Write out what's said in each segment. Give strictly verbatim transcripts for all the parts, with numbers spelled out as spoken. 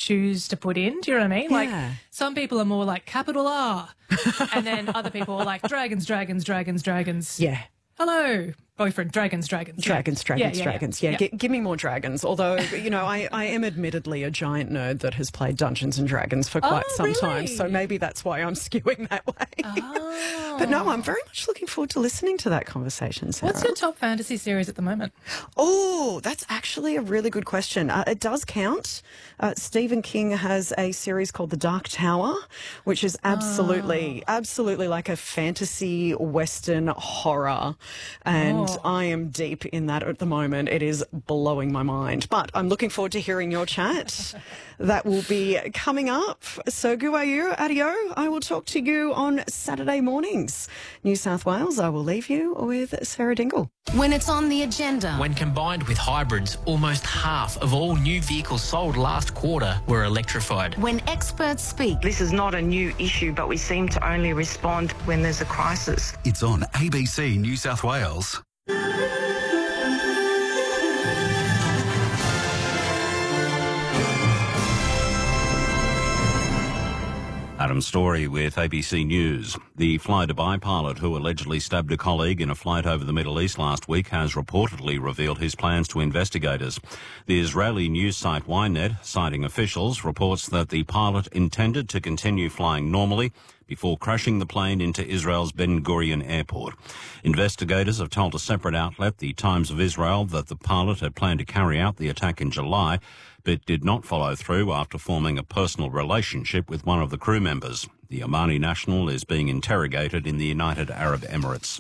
choose to put in. Do you know what I mean? Yeah. Like, some people are more like capital R, and then other people are like dragons, dragons, dragons, dragons. Yeah. Hello, boyfriend, dragons, dragons. Dragons, yeah. dragons, yeah, yeah, dragons. Yeah, Yeah, yeah. G- give me more dragons. Although, you know, I, I am admittedly a giant nerd that has played Dungeons and Dragons for quite Oh, some really? time. So maybe that's why I'm skewing that way. Oh. But no, I'm very much looking forward to listening to that conversation, Sarah. What's your top fantasy series at the moment? Oh, that's actually a really good question. Uh, it does count. Uh, Stephen King has a series called The Dark Tower, which is absolutely, Oh. absolutely like a fantasy Western horror. And Oh. I am deep in that at the moment. It is blowing my mind. But I'm looking forward to hearing your chat. That will be coming up. So, Guayu, adio. I will talk to you on Saturday mornings. New South Wales, I will leave you with Sarah Dingle. When it's on the agenda. When combined with hybrids, almost half of all new vehicles sold last quarter were electrified. When experts speak. This is not a new issue, but we seem to only respond when there's a crisis. It's on A B C New South Wales. Adam Story with A B C News. The Fly Dubai pilot who allegedly stabbed a colleague in a flight over the Middle East last week has reportedly revealed his plans to investigators. The Israeli news site Ynet, citing officials, reports that the pilot intended to continue flying normally before crashing the plane into Israel's Ben Gurion airport. Investigators have told a separate outlet, the Times of Israel, that the pilot had planned to carry out the attack in July, but did not follow through after forming a personal relationship with one of the crew members. The Omani national is being interrogated in the United Arab Emirates.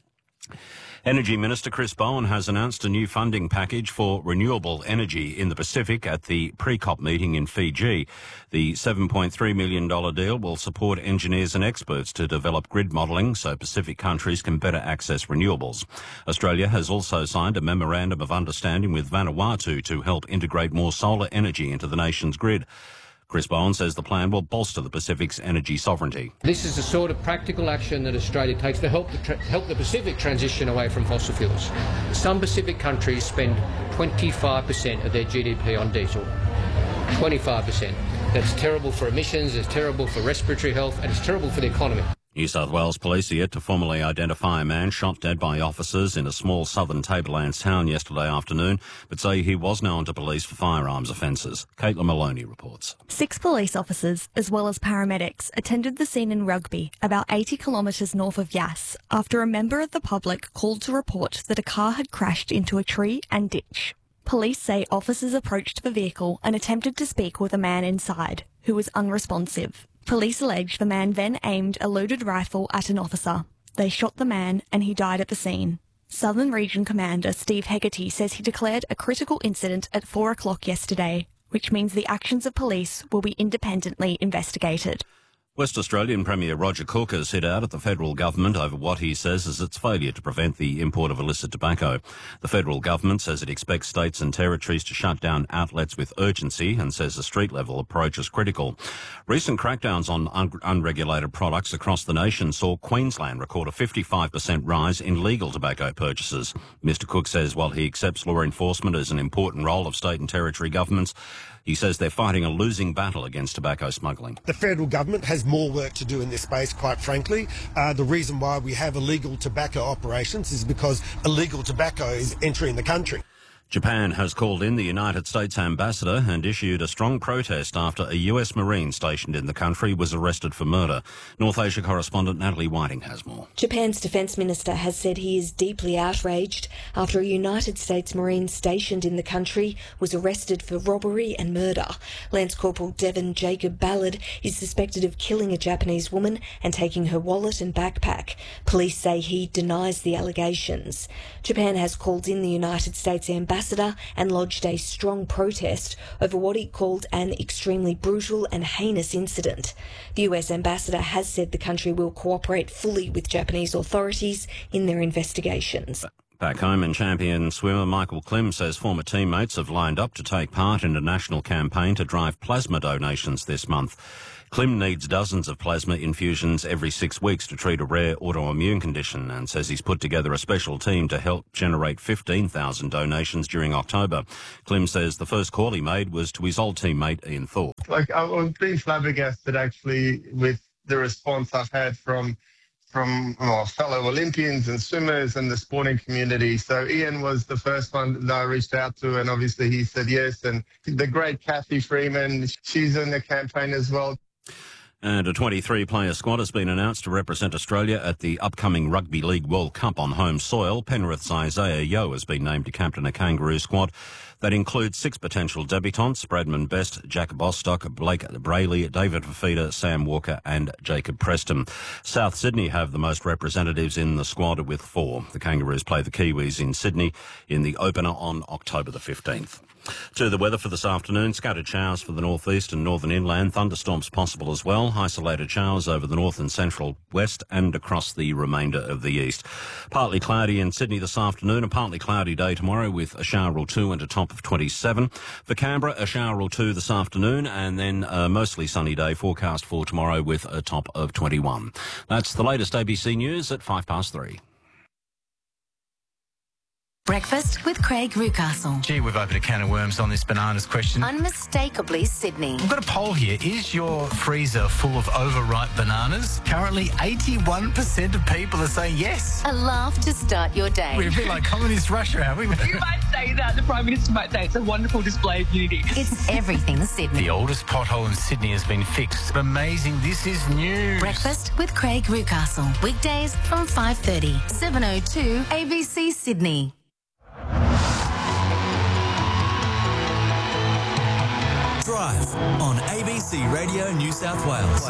Energy Minister Chris Bowen has announced a new funding package for renewable energy in the Pacific at the pre-COP meeting in Fiji. The seven point three million dollars deal will support engineers and experts to develop grid modelling so Pacific countries can better access renewables. Australia has also signed a memorandum of understanding with Vanuatu to help integrate more solar energy into the nation's grid. Chris Bowen says the plan will bolster the Pacific's energy sovereignty. This is the sort of practical action that Australia takes to help the, tra- help the Pacific transition away from fossil fuels. Some Pacific countries spend twenty-five percent of their G D P on diesel. twenty-five percent. That's terrible for emissions, it's terrible for respiratory health, and it's terrible for the economy. New South Wales police are yet to formally identify a man shot dead by officers in a small southern Tablelands town yesterday afternoon, but say he was known to police for firearms offences. Caitlin Maloney reports. Six police officers, as well as paramedics, attended the scene in Rugby, about eighty kilometres north of Yass, after a member of the public called to report that a car had crashed into a tree and ditch. Police say officers approached the vehicle and attempted to speak with a man inside, who was unresponsive. Police allege the man then aimed a loaded rifle at an officer. They shot the man and he died at the scene. Southern Region Commander Steve Hegarty says he declared a critical incident at four o'clock yesterday, which means the actions of police will be independently investigated. West Australian Premier Roger Cook has hit out at the federal government over what he says is its failure to prevent the import of illicit tobacco. The federal government says it expects states and territories to shut down outlets with urgency and says a street-level approach is critical. Recent crackdowns on un- unregulated products across the nation saw Queensland record a fifty-five percent rise in legal tobacco purchases. Mister Cook says while he accepts law enforcement as an important role of state and territory governments, he says they're fighting a losing battle against tobacco smuggling. The federal government has more work to do in this space, quite frankly. Uh, the reason why we have illegal tobacco operations is because illegal tobacco is entering the country. Japan has called in the United States ambassador and issued a strong protest after a U S Marine stationed in the country was arrested for murder. North Asia correspondent Natalie Whiting has more. Japan's defence minister has said he is deeply outraged after a United States Marine stationed in the country was arrested for robbery and murder. Lance Corporal Devon Jacob Ballard is suspected of killing a Japanese woman and taking her wallet and backpack. Police say he denies the allegations. Japan has called in the United States ambassador and lodged a strong protest over what he called an extremely brutal and heinous incident. The U S ambassador has said the country will cooperate fully with Japanese authorities in their investigations. Back home, and champion swimmer Michael Klim says former teammates have lined up to take part in a national campaign to drive plasma donations this month. Klim needs dozens of plasma infusions every six weeks to treat a rare autoimmune condition and says he's put together a special team to help generate fifteen thousand donations during October. Klim says the first call he made was to his old teammate Ian Thorpe. Like, I've been flabbergasted actually with the response I've had from from well, fellow Olympians and swimmers and the sporting community. So Ian was the first one that I reached out to, and obviously he said yes. And the great Kathy Freeman, she's in the campaign as well. And a twenty-three player squad has been announced to represent Australia at the upcoming Rugby League World Cup on home soil. Penrith's Isaiah Yeo has been named to captain a Kangaroo squad that includes six potential debutants: Bradman Best, Jack Bostock, Blake Brayley, David Fafita, Sam Walker and Jacob Preston. South Sydney have the most representatives in the squad with four. The Kangaroos play the Kiwis in Sydney in the opener on October the fifteenth. To the weather for this afternoon, scattered showers for the northeast and northern inland, thunderstorms possible as well, isolated showers over the north and central west and across the remainder of the east. Partly cloudy in Sydney this afternoon, a partly cloudy day tomorrow with a shower or two and a top of twenty-seven. For Canberra, a shower or two this afternoon and then a mostly sunny day forecast for tomorrow with a top of twenty-one. That's the latest A B C News at five past three. Breakfast with Craig Rucastle. Gee, we've opened a can of worms on this bananas question. Unmistakably Sydney. We've got a poll here. Is your freezer full of overripe bananas? Currently, eighty-one percent of people are saying yes. A laugh to start your day. We're a bit like communist Russia, aren't we? You might say that. The Prime Minister might say it's a wonderful display of unity. It's everything Sydney. The oldest pothole in Sydney has been fixed. Amazing. This is news. Breakfast with Craig Rucastle. Weekdays from five thirty. seven oh two A B C Sydney. Drive on A B C Radio New South Wales.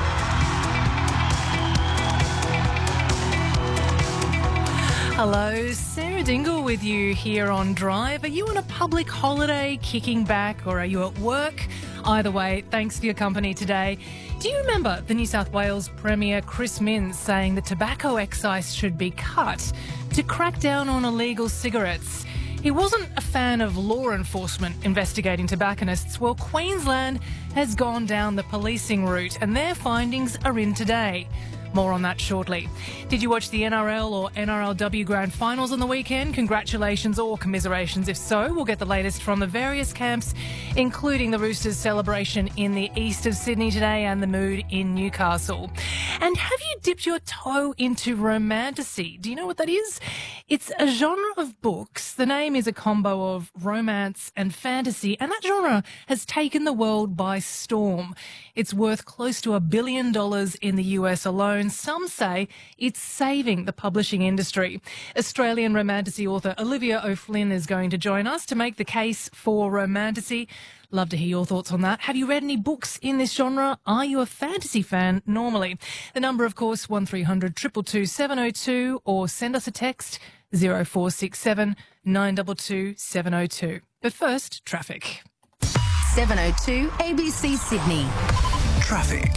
Hello, Sarah Dingle with you here on Drive. Are you on a public holiday kicking back or are you at work? Either way, thanks for your company today. Do you remember the New South Wales Premier Chris Minns saying that tobacco excise should be cut to crack down on illegal cigarettes? He wasn't a fan of law enforcement investigating tobacconists. Well, Queensland has gone down the policing route and their findings are in today. More on that shortly. Did you watch the N R L or N R L W Grand Finals on the weekend? Congratulations or commiserations if so. We'll get the latest from the various camps, including the Roosters celebration in the east of Sydney today and the mood in Newcastle. And have you dipped your toe into romantasy? Do you know what that is? It's a genre of books. The name is a combo of romance and fantasy, and that genre has taken the world by storm. It's worth close to a billion dollars in the U S alone. Some say it's saving the publishing industry. Australian romantasy author Olivia O'Flynn is going to join us to make the case for romantasy. Love to hear your thoughts on that. Have you read any books in this genre? Are you a fantasy fan normally? The number, of course, one three hundred two two two seven oh two or send us a text zero four six seven nine two two seven oh two. But first, traffic. seven oh two A B C Sydney. Traffic.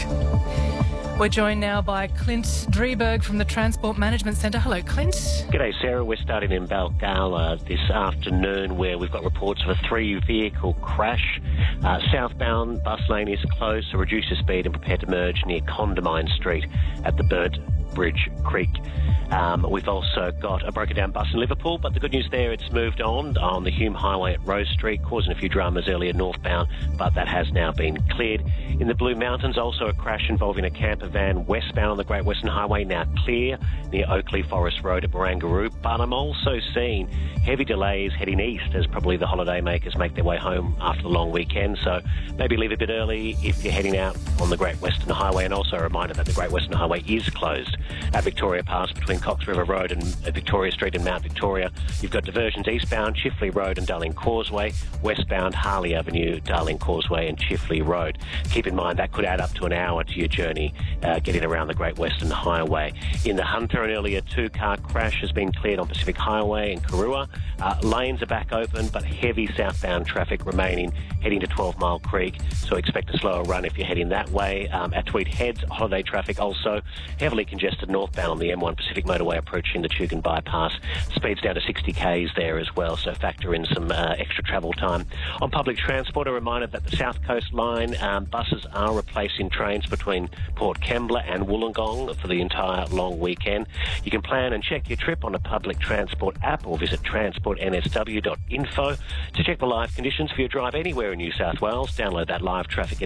We're joined now by Clint Drieberg from the Transport Management Centre. Hello, Clint. G'day, Sarah. We're starting in Balgala this afternoon where we've got reports of a three-vehicle crash. Uh, southbound bus lane is closed, so reduce your speed and prepare to merge near Condamine Street at the Burt Bridge Creek. Um, we've also got a broken down bus in Liverpool, but the good news there, it's moved on on the Hume Highway at Rose Street, causing a few dramas earlier northbound, but that has now been cleared. In the Blue Mountains, also a crash involving a camper van westbound on the Great Western Highway, now clear near Oakley Forest Road at Barangaroo. But I'm also seeing heavy delays heading east as probably the holiday makers make their way home after the long weekend. So maybe leave a bit early if you're heading out on the Great Western Highway. And also a reminder that the Great Western Highway is closed at Victoria Pass between Cox River Road and Victoria Street in Mount Victoria. You've got diversions eastbound, Chifley Road and Darling Causeway, westbound Harley Avenue, Darling Causeway and Chifley Road. Keep in mind that could add up to an hour to your journey uh, getting around the Great Western Highway. In the Hunter, an earlier two-car crash has been cleared on Pacific Highway in Karua. Uh, lanes are back open, but heavy southbound traffic remaining heading to twelve Mile Creek, so expect a slower run if you're heading that way. Um, at Tweed Heads, holiday traffic also heavily congested congested northbound on the M one Pacific motorway approaching the Tugun bypass. Speeds down to sixty k's there as well, so factor in some uh, extra travel time. On public transport, a reminder that the South Coast Line um, buses are replacing trains between Port Kembla and Wollongong for the entire long weekend. You can plan and check your trip on a public transport app or visit transport n s w dot info to check the live conditions for your drive anywhere in New South Wales. Download that live traffic